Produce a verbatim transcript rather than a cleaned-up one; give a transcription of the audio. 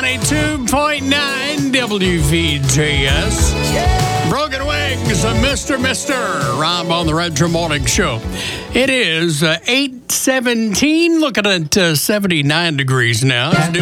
ninety-two point nine W V J S. Broken Wings, uh, Mister Mister Rob on the Retro Morning Show. It is uh, eight seventeen, looking at uh, seventy-nine degrees now. It's